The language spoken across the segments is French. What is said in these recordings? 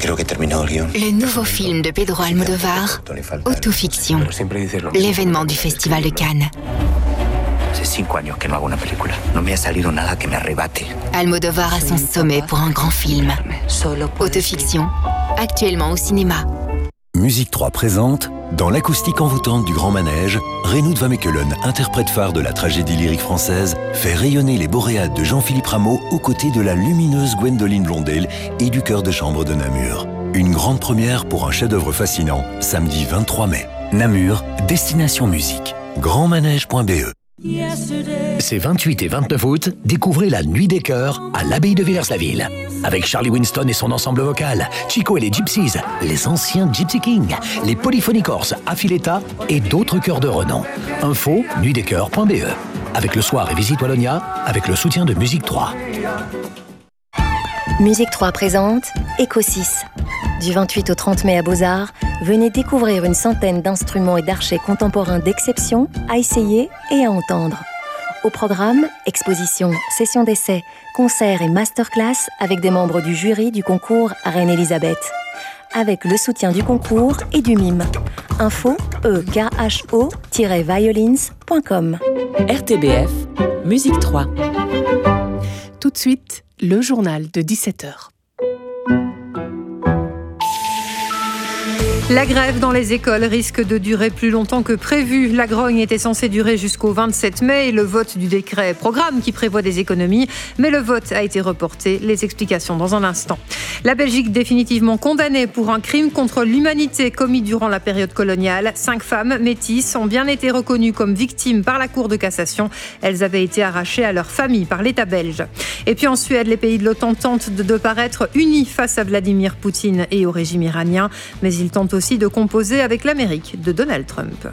Le nouveau film de Pedro Almodóvar, Autofiction, l'événement du Festival de Cannes. Hace 5 años que no hago una película. No me ha salido nada que me arrebate. Almodóvar à son sommet pour un grand film. Autofiction, actuellement au cinéma. Musique 3 présente, dans l'acoustique envoûtante du Grand Manège, Reinoud van Mechelen, interprète phare de la tragédie lyrique française, fait rayonner les Boréades de Jean-Philippe Rameau aux côtés de la lumineuse Gwendoline Blondel et du chœur de chambre de Namur. Une grande première pour un chef-d'œuvre fascinant, samedi 23 mai. Namur, destination musique. grandmanège.be. Ces 28 et 29 août, découvrez la Nuit des Chœurs à l'abbaye de Villers-la-Ville. Avec Charlie Winston et son ensemble vocal, Chico et les Gypsies, les anciens Gypsy Kings, les Polyphonies Corses, Affiletta et d'autres chœurs de renom. Info, nuitdeschœurs.be. Avec le soir et Visite Wallonia, avec le soutien de Musique 3. Musique 3 présente Eco 6. Du 28 au 30 mai à Beaux-Arts, venez découvrir une centaine d'instruments et d'archets contemporains d'exception à essayer et à entendre. Au programme, expositions, sessions d'essais, concerts et masterclass avec des membres du jury du concours Reine-Elisabeth. Avec le soutien du concours et du MIME. Info ekho-violins.com. RTBF, Musique 3. Tout de suite, le journal de 17h. La grève dans les écoles risque de durer plus longtemps que prévu. La grogne était censée durer jusqu'au 27 mai et le vote du décret programme qui prévoit des économies. Mais le vote a été reporté. Les explications dans un instant. La Belgique définitivement condamnée pour un crime contre l'humanité commis durant la période coloniale. 5 femmes métisses ont bien été reconnues comme victimes par la Cour de cassation. Elles avaient été arrachées à leur famille par l'État belge. Et puis en Suède, les pays de l'OTAN tentent de paraître unis face à Vladimir Poutine et au régime iranien. Mais ils tentent aussi de composer avec l'Amérique de Donald Trump.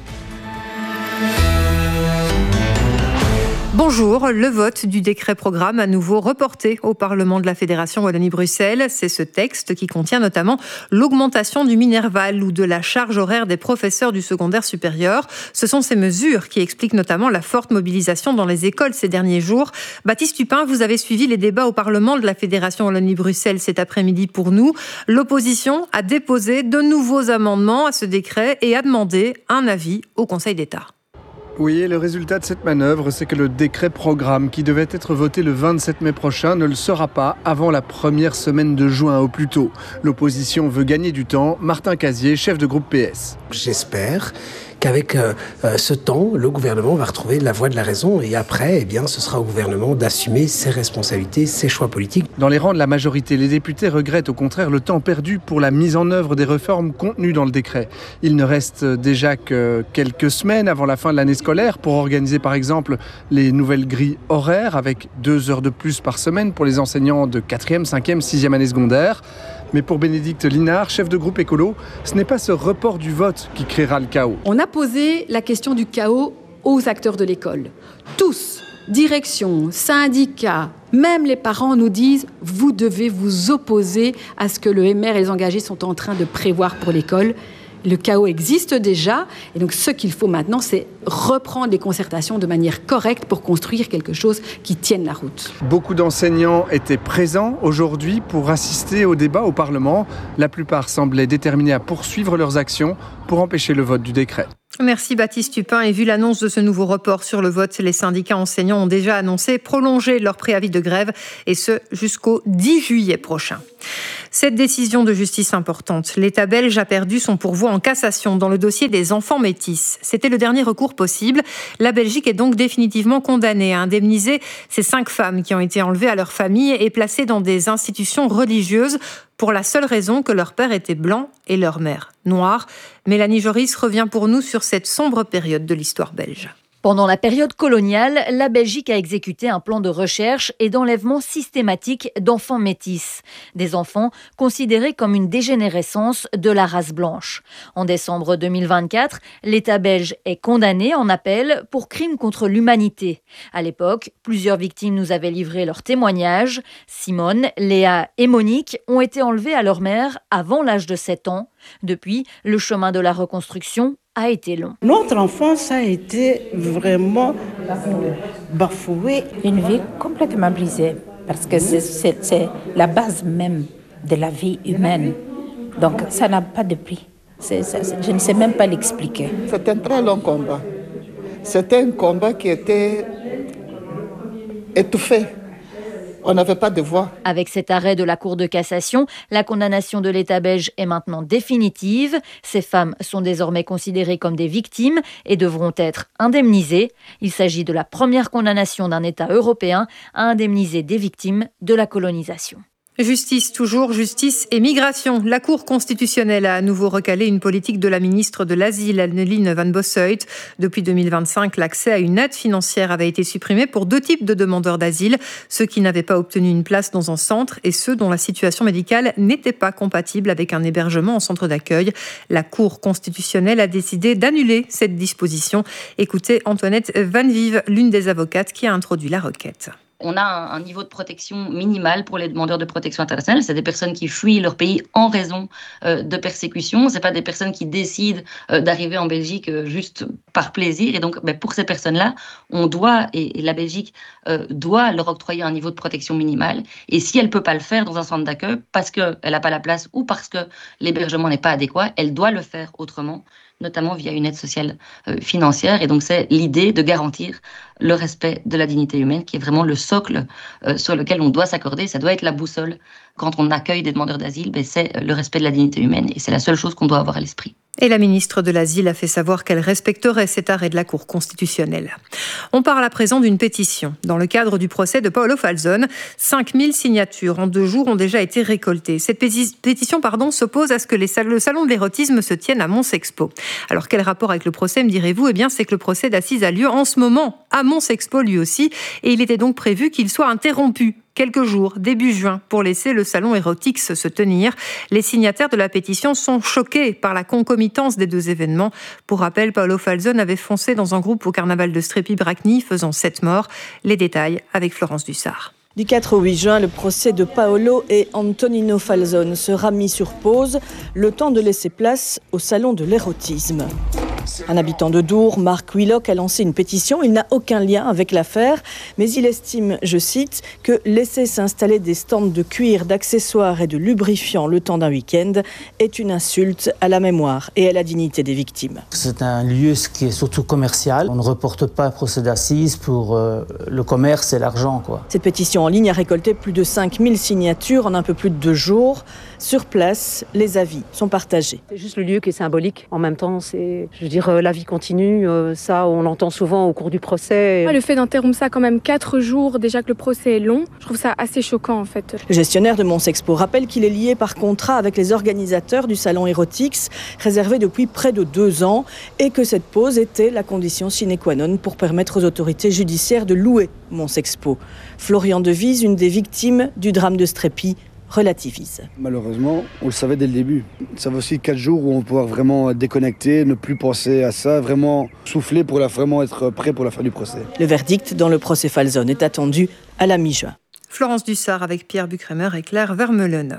Bonjour, le vote du décret programme à nouveau reporté au Parlement de la Fédération Wallonie-Bruxelles. C'est ce texte qui contient notamment l'augmentation du Minerval ou de la charge horaire des professeurs du secondaire supérieur. Ce sont ces mesures qui expliquent notamment la forte mobilisation dans les écoles ces derniers jours. Baptiste Tupin, vous avez suivi les débats au Parlement de la Fédération Wallonie-Bruxelles cet après-midi pour nous. L'opposition a déposé de nouveaux amendements à ce décret et a demandé un avis au Conseil d'État. Oui, et le résultat de cette manœuvre, c'est que le décret programme qui devait être voté le 27 mai prochain ne le sera pas avant la première semaine de juin au plus tôt. L'opposition veut gagner du temps. Martin Casier, chef de groupe PS. J'espère qu'avec ce temps, le gouvernement va retrouver la voie de la raison et après, eh bien, ce sera au gouvernement d'assumer ses responsabilités, ses choix politiques. Dans les rangs de la majorité, les députés regrettent au contraire le temps perdu pour la mise en œuvre des réformes contenues dans le décret. Il ne reste déjà que quelques semaines avant la fin de l'année scolaire pour organiser par exemple les nouvelles grilles horaires avec 2 heures de plus par semaine pour les enseignants de 4e, 5e, 6e année secondaire. Mais pour Bénédicte Linard, chef de groupe écolo, ce n'est pas ce report du vote qui créera le chaos. On a posé la question du chaos aux acteurs de l'école. Tous, direction, syndicats, même les parents nous disent « vous devez vous opposer à ce que le MR et les engagés sont en train de prévoir pour l'école ». Le chaos existe déjà et donc ce qu'il faut maintenant, c'est reprendre les concertations de manière correcte pour construire quelque chose qui tienne la route. Beaucoup d'enseignants étaient présents aujourd'hui pour assister au débat au Parlement. La plupart semblaient déterminés à poursuivre leurs actions pour empêcher le vote du décret. Merci Baptiste Tupin. Et vu l'annonce de ce nouveau report sur le vote, les syndicats enseignants ont déjà annoncé prolonger leur préavis de grève et ce jusqu'au 10 juillet prochain. Cette décision de justice importante, l'État belge a perdu son pourvoi en cassation dans le dossier des enfants métis. C'était le dernier recours possible. La Belgique est donc définitivement condamnée à indemniser ces 5 femmes qui ont été enlevées à leur famille et placées dans des institutions religieuses pour la seule raison que leur père était blanc et leur mère noire. Mélanie Joris revient pour nous sur cette sombre période de l'histoire belge. Pendant la période coloniale, la Belgique a exécuté un plan de recherche et d'enlèvement systématique d'enfants métis, des enfants considérés comme une dégénérescence de la race blanche. En décembre 2024, l'État belge est condamné en appel pour crime contre l'humanité. À l'époque, plusieurs victimes nous avaient livré leurs témoignages. Simone, Léa et Monique ont été enlevées à leur mère avant l'âge de 7 ans. Depuis, le chemin de la reconstruction a été long. Notre enfance a été vraiment bafouée. Une vie complètement brisée, parce que c'est la base même de la vie humaine. Donc ça n'a pas de prix. Je ne sais même pas l'expliquer. C'est un très long combat. C'était un combat qui était étouffé. On n'avait pas de voix. Avec cet arrêt de la Cour de cassation, la condamnation de l'État belge est maintenant définitive. Ces femmes sont désormais considérées comme des victimes et devront être indemnisées. Il s'agit de la première condamnation d'un État européen à indemniser des victimes de la colonisation. Justice toujours, justice et migration. La Cour constitutionnelle a à nouveau recalé une politique de la ministre de l'Asile, Anneleen van Bossuyt. Depuis 2025, l'accès à une aide financière avait été supprimé pour 2 types de demandeurs d'asile, ceux qui n'avaient pas obtenu une place dans un centre et ceux dont la situation médicale n'était pas compatible avec un hébergement en centre d'accueil. La Cour constitutionnelle a décidé d'annuler cette disposition. Écoutez Antoinette Van Vive, l'une des avocates qui a introduit la requête. On a un niveau de protection minimal pour les demandeurs de protection internationale. C'est des personnes qui fuient leur pays en raison de persécution. Ce n'est pas des personnes qui décident d'arriver en Belgique juste par plaisir. Et donc, pour ces personnes-là, on doit, et la Belgique doit leur octroyer un niveau de protection minimal. Et si elle ne peut pas le faire dans un centre d'accueil parce qu'elle n'a pas la place ou parce que l'hébergement n'est pas adéquat, elle doit le faire autrement, notamment via une aide sociale financière. Et donc, c'est l'idée de garantir le respect de la dignité humaine, qui est vraiment le socle sur lequel on doit s'accorder. Ça doit être la boussole. Quand on accueille des demandeurs d'asile, c'est le respect de la dignité humaine. Et c'est la seule chose qu'on doit avoir à l'esprit. Et la ministre de l'Asile a fait savoir qu'elle respecterait cet arrêt de la Cour constitutionnelle. On parle à présent d'une pétition. Dans le cadre du procès de Paolo Falzone, 5000 signatures en 2 jours ont déjà été récoltées. Cette pétition s'oppose à ce que le salon de l'érotisme se tienne à Mons-Expo. Alors quel rapport avec le procès, me direz-vous ? Eh bien, c'est que le procès d'assises a lieu en ce moment à Mons-Expo lui aussi, et il était donc prévu qu'il soit interrompu quelques jours, début juin, pour laisser le salon érotique se tenir. Les signataires de la pétition sont choqués par la concomitance des 2 événements. Pour rappel, Paolo Falzone avait foncé dans un groupe au carnaval de Strépy-Bracny, faisant 7 morts. Les détails avec Florence Dussart. Du 4 au 8 juin, le procès de Paolo et Antonino Falzone sera mis sur pause, le temps de laisser place au salon de l'érotisme. Un habitant de Dour, Marc Willock, a lancé une pétition. Il n'a aucun lien avec l'affaire, mais il estime, je cite, que laisser s'installer des stands de cuir, d'accessoires et de lubrifiants le temps d'un week-end est une insulte à la mémoire et à la dignité des victimes. C'est un lieu qui est surtout commercial. On ne reporte pas un procès d'assises pour le commerce et l'argent, quoi. Cette pétition en ligne a récolté plus de 5000 signatures en un peu plus de 2 jours. Sur place, les avis sont partagés. C'est juste le lieu qui est symbolique. En même temps, c'est, la vie continue. Ça, on l'entend souvent au cours du procès. Le fait d'interrompre ça quand même 4 jours, déjà que le procès est long, je trouve ça assez choquant en fait. Le gestionnaire de Mons-Expo rappelle qu'il est lié par contrat avec les organisateurs du salon Erotix, réservé depuis près de 2 ans, et que cette pause était la condition sine qua non pour permettre aux autorités judiciaires de louer Mons-Expo. Florian Devise, une des victimes du drame de Strépy, relativise. Malheureusement, on le savait dès le début. Ça va aussi 4 jours où on va pouvoir vraiment déconnecter, ne plus penser à ça, vraiment souffler pour vraiment être prêt pour la fin du procès. Le verdict dans le procès Falzone est attendu à la mi-juin. Florence Dussart avec Pierre Buchremer et Claire Vermeulen.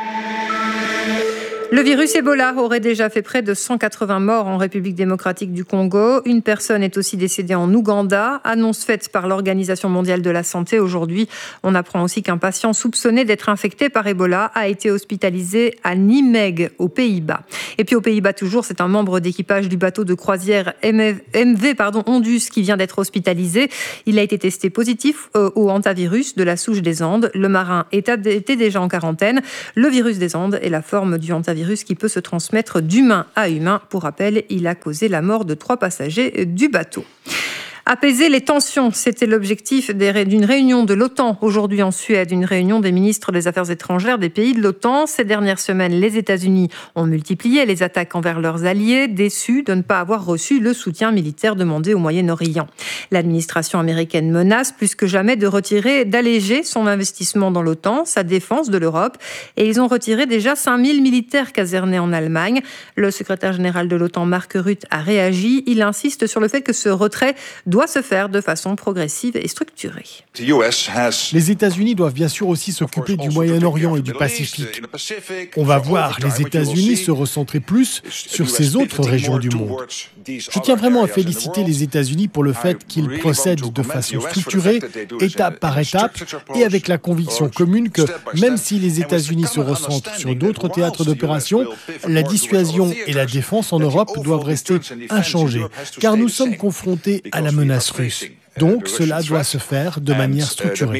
Le virus Ebola aurait déjà fait près de 180 morts en République démocratique du Congo. Une personne est aussi décédée en Ouganda. Annonce faite par l'Organisation mondiale de la santé aujourd'hui. On apprend aussi qu'un patient soupçonné d'être infecté par Ebola a été hospitalisé à Nijmegen, aux Pays-Bas. Et puis aux Pays-Bas toujours, c'est un membre d'équipage du bateau de croisière MV Ondus qui vient d'être hospitalisé. Il a été testé positif au hantavirus de la souche des Andes. Le marin était déjà en quarantaine. Le virus des Andes est la forme du hantavirus qui peut se transmettre d'humain à humain. Pour rappel, il a causé la mort de 3 passagers du bateau. Apaiser les tensions, c'était l'objectif d'une réunion de l'OTAN aujourd'hui en Suède, une réunion des ministres des Affaires étrangères des pays de l'OTAN. Ces dernières semaines, les États-Unis ont multiplié les attaques envers leurs alliés, déçus de ne pas avoir reçu le soutien militaire demandé au Moyen-Orient. L'administration américaine menace plus que jamais d'alléger son investissement dans l'OTAN, sa défense de l'Europe, et ils ont retiré déjà 5000 militaires casernés en Allemagne. Le secrétaire général de l'OTAN, Mark Rutte, a réagi. Il insiste sur le fait que ce retrait doit doit se faire de façon progressive et structurée. Les États-Unis doivent bien sûr aussi s'occuper du Moyen-Orient et du Pacifique. On va voir les États-Unis se recentrer plus sur ces autres régions du monde. Je tiens vraiment à féliciter les États-Unis pour le fait qu'ils procèdent de façon structurée, étape par étape, et avec la conviction commune que même si les États-Unis se recentrent sur d'autres théâtres d'opération, la dissuasion et la défense en Europe doivent rester inchangées, car nous sommes confrontés à la menace russe. Donc cela doit se faire de manière structurée.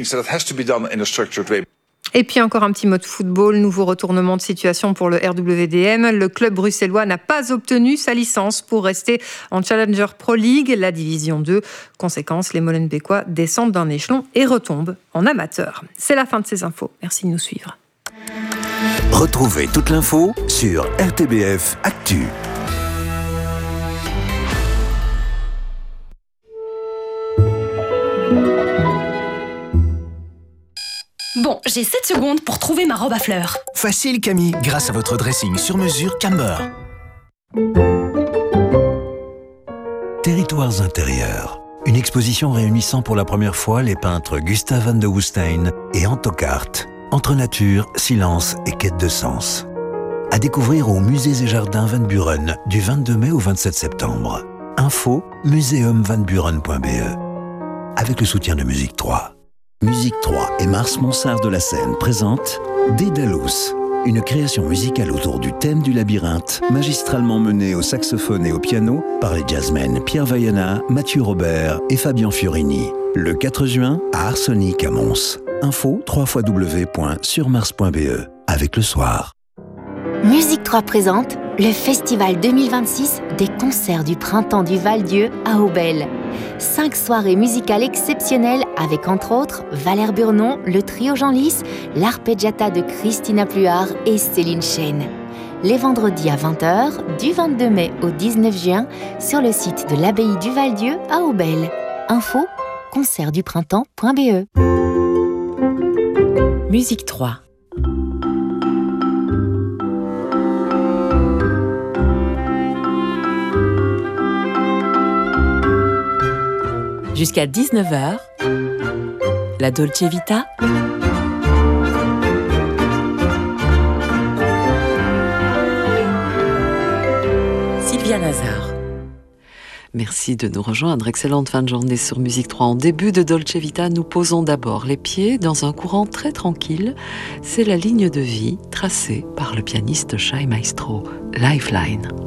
Et puis encore un petit mot de football, nouveau retournement de situation pour le RWDM. Le club bruxellois n'a pas obtenu sa licence pour rester en Challenger Pro League, la division 2. Conséquence, les Molenbeekois descendent d'un échelon et retombent en amateur. C'est la fin de ces infos. Merci de nous suivre. Retrouvez toute l'info sur RTBF Actu. Bon, j'ai 7 secondes pour trouver ma robe à fleurs. Facile Camille, grâce à votre dressing sur mesure Camber. Territoires intérieurs. Une exposition réunissant pour la première fois les peintres Gustave van de Woestijn et Anto Kaart. Entre nature, silence et quête de sens. À découvrir au Musées et Jardins Van Buren du 22 mai au 27 septembre. Info museumvanburen.be. Avec le soutien de Musique 3. Musique 3 et Mars Monsard de la Seine présentent Dédalus, une création musicale autour du thème du labyrinthe, magistralement menée au saxophone et au piano par les jazzmen Pierre Vaiana, Mathieu Robert et Fabien Fiorini. Le 4 juin à Arsenic à Mons. Info www.surmars.be. Avec le soir. Musique 3 présente le Festival 2026 des concerts du printemps du Val-Dieu à Aubel. 5 soirées musicales exceptionnelles avec entre autres Valère Burnon, le trio Jean Lys, l'arpeggiata de Christina Pluart et Céline Chêne. Les vendredis à 20h, du 22 mai au 19 juin, sur le site de l'abbaye du Val-Dieu à Aubel. Info concertduprintemps.be. Musique 3. Jusqu'à 19h, la Dolce Vita. Sylvia Nazar. Merci de nous rejoindre. Excellente fin de journée sur Musique 3. En début de Dolce Vita, nous posons d'abord les pieds dans un courant très tranquille. C'est la ligne de vie tracée par le pianiste Shai Maestro, Lifeline.